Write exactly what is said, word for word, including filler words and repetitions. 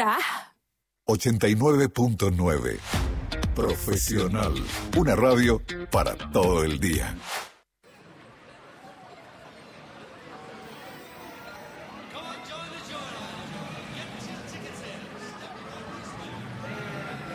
¿Tra? ochenta y nueve punto nueve. Profesional. Una radio para todo el día.